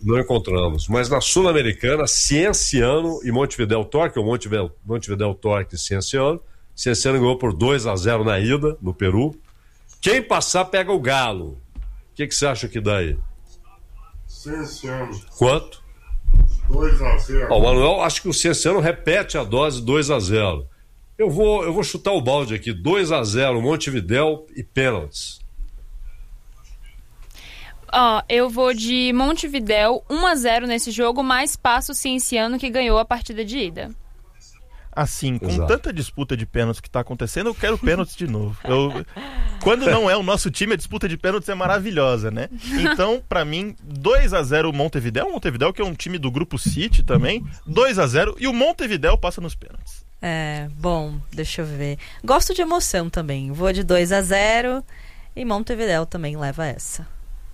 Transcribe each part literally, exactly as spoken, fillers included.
Não encontramos. Mas na Sul-Americana, Cienciano e Montevidéu Torque, ou Montevidéu, Montevidéu Torque e Cienciano. Cienciano ganhou por dois a zero na ida, no Peru. Quem passar pega o Galo. O que, que você acha que dá aí? Cienciano. Quanto? dois a zero. Ó, o Manuel, acho que o Cienciano repete a dose dois a zero. Eu vou, eu vou chutar o balde aqui. dois a zero, Montevidéu e pênaltis. Ó, eu vou de Montevidéu um a zero nesse jogo, mas passo o Cienciano que ganhou a partida de ida. Assim, com Exato. tanta disputa de pênaltis que tá acontecendo, eu quero pênaltis de novo. Eu, quando não é o nosso time, a disputa de pênaltis é maravilhosa, né? Então, pra mim, dois a zero Montevidéu, Montevidéu que é um time do Grupo City também, dois a zero e o Montevidéu passa nos pênaltis. É, bom, deixa eu ver. Gosto de emoção também. Vou de dois a zero e Montevidéu também leva essa.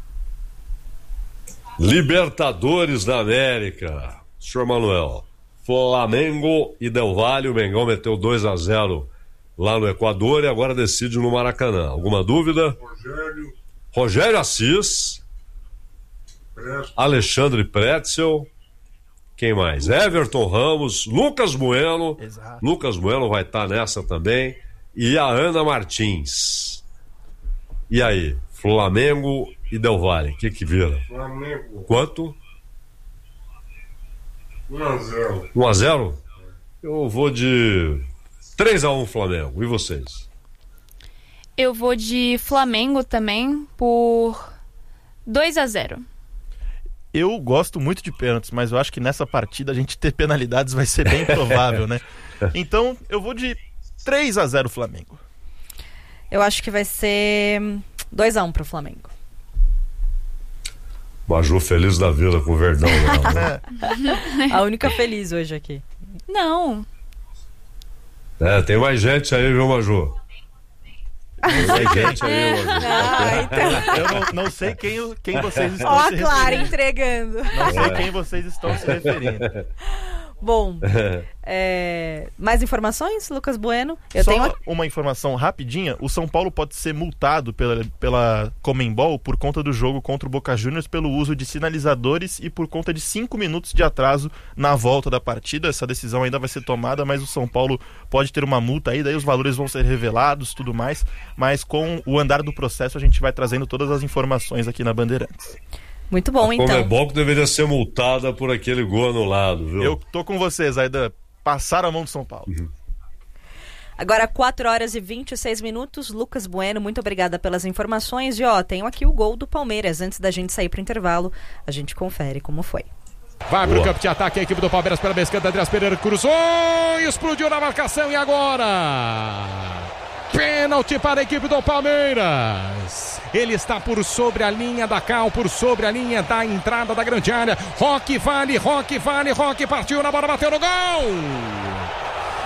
Libertadores da América. Senhor Manuel. Flamengo e Del Valle. O Mengão meteu dois a zero lá no Equador e agora decide no Maracanã. Alguma dúvida? Rogério. Rogério Assis. Presto. Alexandre Pretzel. Quem mais? Everton Ramos. Lucas Bueno. Exato. Lucas Bueno vai estar nessa também. E a Ana Martins. E aí? Flamengo e Del Valle. O que que vira? Flamengo. Quanto? um a zero. um a zero? Eu vou de três a um Flamengo. E vocês? Eu vou de Flamengo também por dois a zero. Eu gosto muito de pênaltis, mas eu acho que nessa partida a gente ter penalidades vai ser bem provável, né? Então, eu vou de três a zero Flamengo. Eu acho que vai ser dois a um pro Flamengo. Maju feliz da vida com o Verdão. Né? A única feliz hoje aqui. Não. É, tem mais gente aí, viu, Maju? Tem mais gente aí, Maju. Ah, então... Eu não, não sei quem, quem vocês estão Ó se a Clara referindo. entregando. Não sei quem vocês estão se referindo. Bom, é... mais informações, Lucas Bueno? Eu Só tenho... uma informação rapidinha, o São Paulo pode ser multado pela, pela Conmebol por conta do jogo contra o Boca Juniors pelo uso de sinalizadores e por conta de cinco minutos de atraso na volta da partida. Essa decisão ainda vai ser tomada, mas o São Paulo pode ter uma multa aí, daí os valores vão ser revelados, tudo mais, mas com o andar do processo a gente vai trazendo todas as informações aqui na Bandeirantes. Muito bom, então. Como é bom que deveria ser multada por aquele gol anulado, viu? Eu tô com vocês, Aida. Passaram a mão do São Paulo. Uhum. Agora, quatro horas e vinte e seis minutos. Lucas Bueno, muito obrigada pelas informações. E ó, tenho aqui o gol do Palmeiras. Antes da gente sair pro intervalo, a gente confere como foi. Vai pro campo de ataque a equipe do Palmeiras pela esquerda. Andreas Pereira cruzou, explodiu na marcação e agora... pênalti para a equipe do Palmeiras. Ele está por sobre a linha da cal, por sobre a linha da entrada da grande área. Roque vale, Roque vale, Roque partiu na bola, bateu no gol.